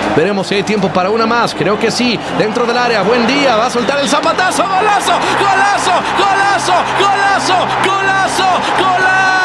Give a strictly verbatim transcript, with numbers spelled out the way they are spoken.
Veremos si hay tiempo para una más. Creo que sí. Dentro del área. Buen día. Va a soltar el zapatazo. ¡Golazo! ¡Golazo! ¡Golazo! ¡Golazo! ¡Golazo! ¡Golazo!